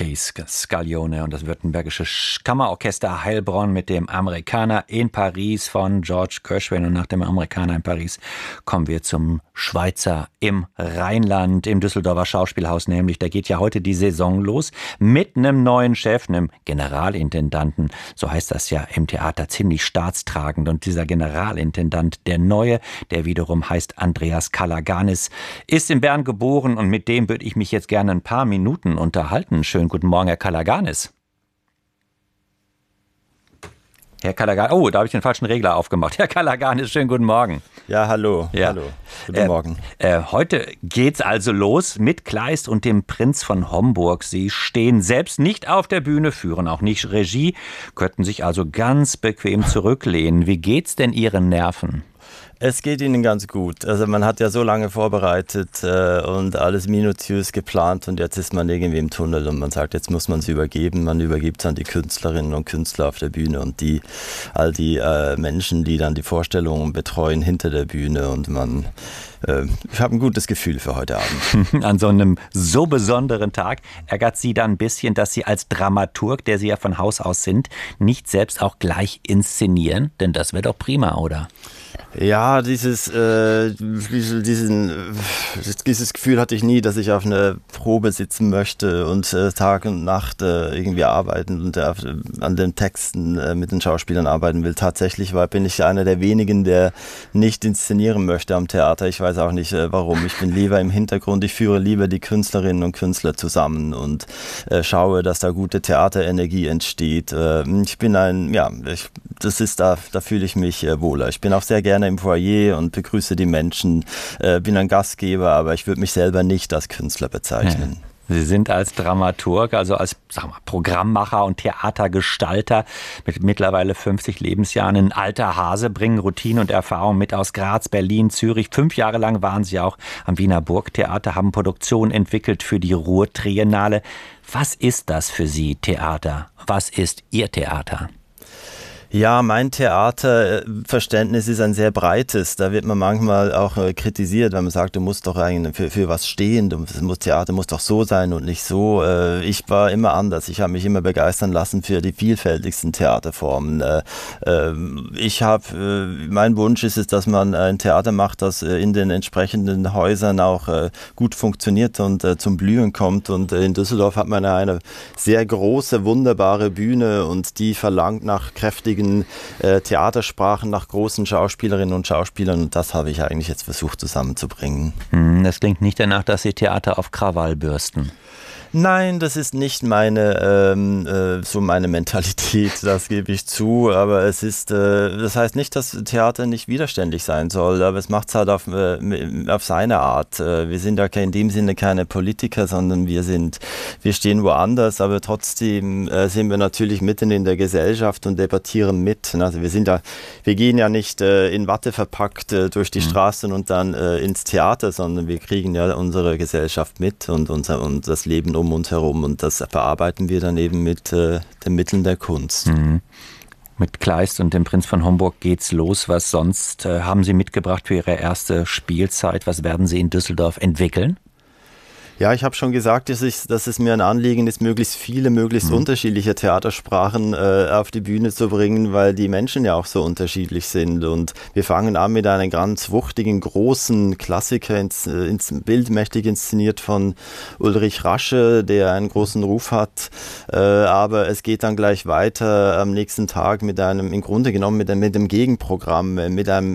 Case Scaglione und das württembergische Kammerorchester Heilbronn mit dem Amerikaner in Paris von George Gershwin. Und nach dem Amerikaner in Paris kommen wir zum Schweizer im Rheinland, im Düsseldorfer Schauspielhaus nämlich. Da geht ja heute die Saison los mit einem neuen Chef, einem Generalintendanten. So heißt das ja im Theater, ziemlich staatstragend. Und dieser Generalintendant, der Neue, der wiederum heißt Andreas Kalaganis, ist in Bern geboren und mit dem würde ich mich jetzt gerne ein paar Minuten unterhalten. Schönen guten Morgen, Herr Kalaganis. Herr Kalaganis, oh, da habe ich den falschen Regler aufgemacht. Herr Kalaganis, schönen guten Morgen. Ja, hallo. Ja. Hallo. Guten Morgen. Heute geht's also los mit Kleist und dem Prinz von Homburg. Sie stehen selbst nicht auf der Bühne, führen auch nicht Regie, könnten sich also ganz bequem zurücklehnen. Wie geht's denn Ihren Nerven? Es geht Ihnen ganz gut. Also man hat ja so lange vorbereitet und alles minutiös geplant und jetzt ist man irgendwie im Tunnel und man sagt, jetzt muss man es übergeben. Man übergibt es an die Künstlerinnen und Künstler auf der Bühne und all die Menschen, die dann die Vorstellungen betreuen hinter der Bühne und ich habe ein gutes Gefühl für heute Abend. An so einem so besonderen Tag ärgert Sie dann ein bisschen, dass Sie als Dramaturg, der Sie ja von Haus aus sind, nicht selbst auch gleich inszenieren? Denn das wäre doch prima, oder? Ja, dieses Gefühl hatte ich nie, dass ich auf einer Probe sitzen möchte und Tag und Nacht irgendwie arbeiten und an den Texten mit den Schauspielern arbeiten will. Tatsächlich bin ich einer der wenigen, der nicht inszenieren möchte am Theater. Ich weiß auch nicht warum. Ich bin lieber im Hintergrund. Ich führe lieber die Künstlerinnen und Künstler zusammen und schaue, dass da gute Theaterenergie entsteht. Da fühle ich mich wohler. Ich bin auch sehr gerne im Foyer und begrüße die Menschen, bin ein Gastgeber, aber ich würde mich selber nicht als Künstler bezeichnen. Ja. Sie sind als Dramaturg, also als Programmmacher und Theatergestalter mit mittlerweile 50 Lebensjahren ein alter Hase, bringen Routine und Erfahrung mit aus Graz, Berlin, Zürich. 5 Jahre lang waren Sie auch am Wiener Burgtheater, haben Produktionen entwickelt für die Ruhr-Triennale. Was ist das für Sie, Theater? Was ist Ihr Theater? Ja, mein Theaterverständnis ist ein sehr breites. Da wird man manchmal auch kritisiert, wenn man sagt, du musst doch eigentlich für was stehen. Theater muss doch so sein und nicht so. Ich war immer anders. Ich habe mich immer begeistern lassen für die vielfältigsten Theaterformen. Mein Wunsch ist es, dass man ein Theater macht, das in den entsprechenden Häusern auch gut funktioniert und zum Blühen kommt. Und in Düsseldorf hat man eine sehr große, wunderbare Bühne und die verlangt nach kräftigen Theatersprachen, nach großen Schauspielerinnen und Schauspielern und das habe ich eigentlich jetzt versucht zusammenzubringen. Das klingt nicht danach, dass Sie Theater auf Krawall bürsten. Nein, das ist nicht meine Mentalität, das gebe ich zu, aber das heißt nicht, dass Theater nicht widerständig sein soll, aber es macht es halt auf seine Art. Wir sind ja in dem Sinne keine Politiker, sondern wir stehen woanders, aber trotzdem sind wir natürlich mitten in der Gesellschaft und debattieren mit. Also wir gehen ja nicht in Watte verpackt durch die Straßen und dann ins Theater, sondern wir kriegen ja unsere Gesellschaft mit und das Leben um uns herum und das verarbeiten wir dann eben mit den Mitteln der Kunst. Mhm. Mit Kleist und dem Prinz von Homburg geht's los. Was sonst haben Sie mitgebracht für Ihre erste Spielzeit? Was werden Sie in Düsseldorf entwickeln? Ja, ich habe schon gesagt, dass es mir ein Anliegen ist, möglichst viele, möglichst unterschiedliche Theatersprachen auf die Bühne zu bringen, weil die Menschen ja auch so unterschiedlich sind. Und wir fangen an mit einem ganz wuchtigen, großen Klassiker, bildmächtig inszeniert von Ulrich Rasche, der einen großen Ruf hat. Aber es geht dann gleich weiter am nächsten Tag mit einem Gegenprogramm, mit einem